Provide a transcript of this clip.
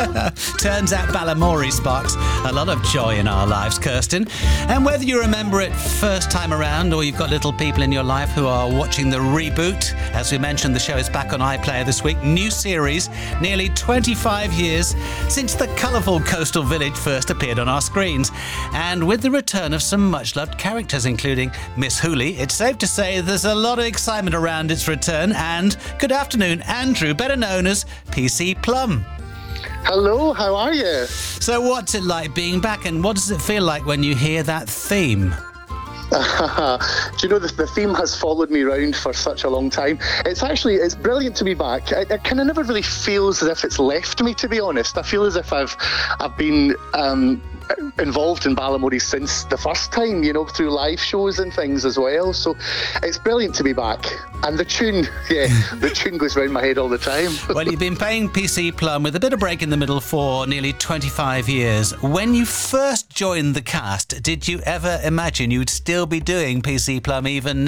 Turns out Balamory sparks a lot of joy in our lives, Kirsten. And whether you remember it first time around or you've got little people in your life who are watching the reboot, as we mentioned, the show is back on iPlayer this week. New series, nearly 25 years since the colourful coastal village first appeared on our screens. And with the return of some much-loved characters, including Miss Hooley, it's safe to say there's a lot of excitement around its return. And good afternoon, Andrew, better known as PC Plum. Hello, how are you? So what's it like being back, and what does it feel like when you hear that theme? Do you know, the theme has followed me around for such a long time. It's brilliant to be back. It kind of never really feels as if it's left me, to be honest. I feel as if I've been involved in Balamory since the first time, you know, through live shows and things as well. So it's brilliant to be back. And the tune goes round my head all the time. Well, you've been playing PC Plum with a bit of break in the middle for nearly 25 years. When you first joined the cast, did you ever imagine you would still be doing PC Plum even